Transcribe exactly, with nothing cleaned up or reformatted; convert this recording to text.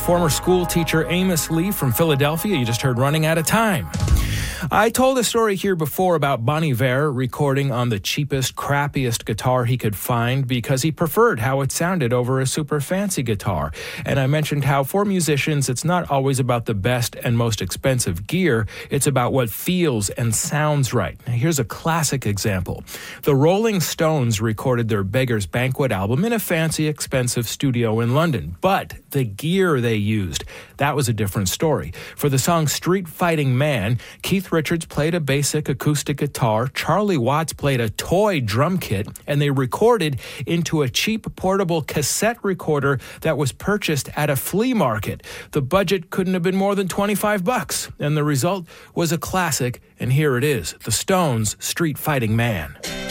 former school teacher Amos Lee from Philadelphia. You just heard Running Out of Time. I told a story here before about Bon Iver recording on the cheapest, crappiest guitar he could find because he preferred how it sounded over a super fancy guitar. And I mentioned how for musicians, it's not always about the best and most expensive gear. It's about what feels and sounds right. Now, here's a classic example. The Rolling Stones recorded their Beggar's Banquet album in a fancy, expensive studio in London. But the gear they used, that was a different story. For the song Street Fighting Man, Keith Richards played a basic acoustic guitar, Charlie Watts played a toy drum kit, and they recorded into a cheap portable cassette recorder that was purchased at a flea market. The budget couldn't have been more than twenty-five bucks, and the result was a classic, and here it is, the Stones' Street Fighting Man.